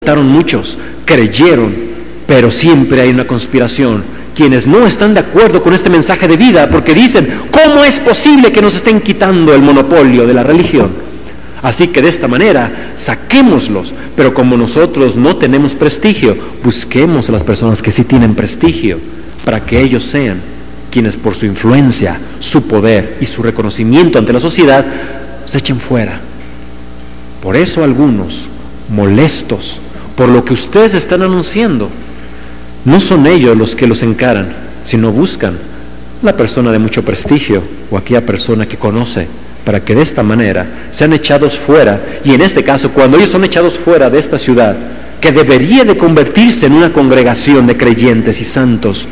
Muchos creyeron, pero siempre hay una conspiración. Quienes no están de acuerdo con este mensaje de vida, porque dicen, ¿cómo es posible que nos estén quitando el monopolio de la religión? Así que de esta manera, saquémoslos, pero como nosotros no tenemos prestigio, busquemos a las personas que sí tienen prestigio, para que ellos sean quienes por su influencia, su poder y su reconocimiento ante la sociedad, se echen fuera. Por eso algunos, molestos por lo que ustedes están anunciando, no son ellos los que los encaran, sino buscan la persona de mucho prestigio o aquella persona que conoce, para que de esta manera sean echados fuera. Y en este caso, cuando ellos son echados fuera de esta ciudad, que debería de convertirse en una congregación de creyentes y santos,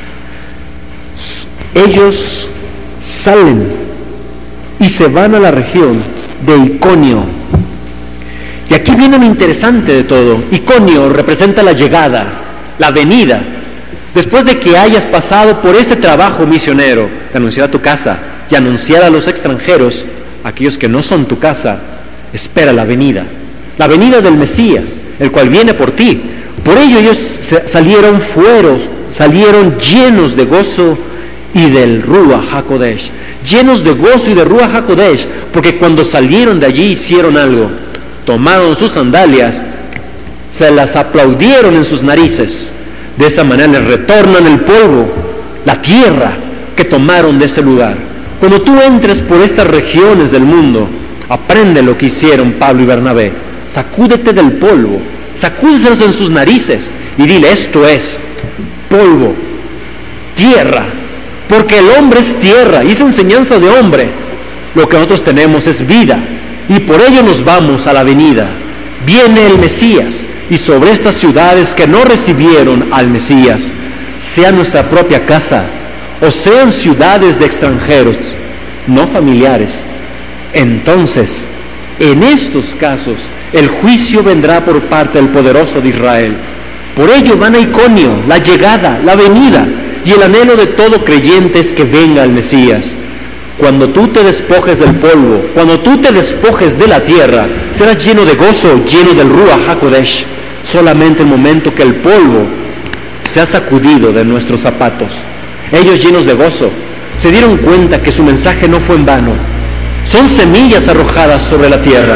ellos salen y se van a la región de Iconio. Y aquí viene lo interesante de todo. Iconio representa la llegada, la venida. Después de que hayas pasado por este trabajo misionero, de anunciar a tu casa y anunciar a los extranjeros, aquellos que no son tu casa, espera la venida del Mesías, el cual viene por ti. Por ello ellos salieron llenos de gozo y del Ruach HaKodesh, llenos de gozo y de Ruach HaKodesh, porque cuando salieron de allí hicieron algo. Tomaron sus sandalias, se las aplaudieron en sus narices. De esa manera les retornan el polvo, la tierra que tomaron de ese lugar. Cuando tú entres por estas regiones del mundo, aprende lo que hicieron Pablo y Bernabé. Sacúdete del polvo, sacúdeselos en sus narices y dile, esto es polvo, tierra, porque el hombre es tierra y es enseñanza de hombre. Lo que nosotros tenemos es vida. Y por ello nos vamos a la venida. Viene el Mesías, y sobre estas ciudades que no recibieron al Mesías, sea nuestra propia casa, o sean ciudades de extranjeros, no familiares, entonces, en estos casos, el juicio vendrá por parte del poderoso de Israel. Por ello van a Iconio, la llegada, la venida, y el anhelo de todo creyente es que venga el Mesías. Cuando tú te despojes del polvo, cuando tú te despojes de la tierra, serás lleno de gozo, lleno del Ruach HaKodesh. Solamente el momento que el polvo se ha sacudido de nuestros zapatos. Ellos, llenos de gozo, se dieron cuenta que su mensaje no fue en vano. Son semillas arrojadas sobre la tierra.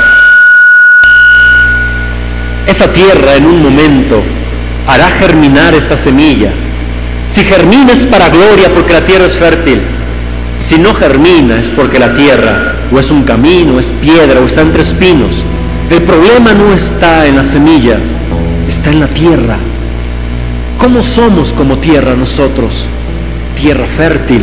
Esa tierra en un momento hará germinar esta semilla. Si germina es para gloria, porque la tierra es fértil. Si no germina es porque la tierra o es un camino, es piedra o está entre espinos. El problema no está en la semilla, está en la tierra. ¿Cómo somos como tierra nosotros? ¿Tierra fértil?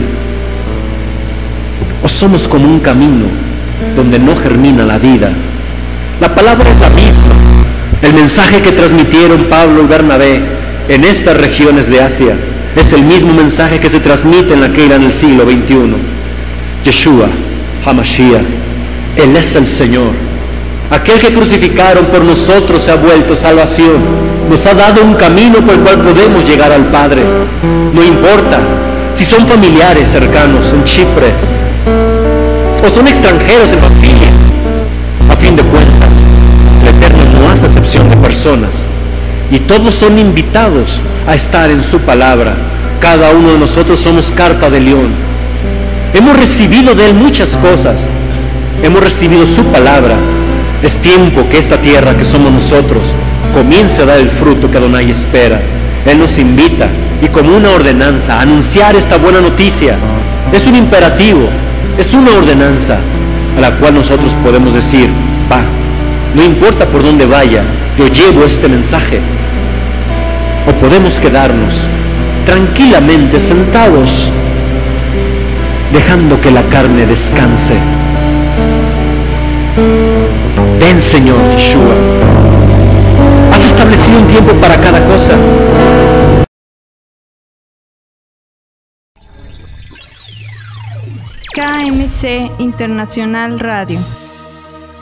¿O somos como un camino donde no germina la vida? La palabra es la misma. El mensaje que transmitieron Pablo y Bernabé en estas regiones de Asia es el mismo mensaje que se transmite en la Keila en el siglo XXI. Yeshua HaMashiach, Él es el Señor. Aquel que crucificaron por nosotros se ha vuelto salvación. Nos ha dado un camino por el cual podemos llegar al Padre. No importa si son familiares cercanos en Chipre o son extranjeros en familia. A fin de cuentas, el Eterno no hace excepción de personas. Y todos son invitados a estar en su palabra. Cada uno de nosotros somos carta de león. Hemos recibido de Él muchas cosas. Hemos recibido su palabra. Es tiempo que esta tierra que somos nosotros comience a dar el fruto que Adonai espera. Él nos invita, y como una ordenanza, a anunciar esta buena noticia. Es un imperativo, es una ordenanza a la cual nosotros podemos decir, va, no importa por dónde vaya, yo llevo este mensaje. O podemos quedarnos tranquilamente sentados, dejando que la carne descanse. Ven, Señor Yeshua. Has establecido un tiempo para cada cosa. KMC Internacional Radio.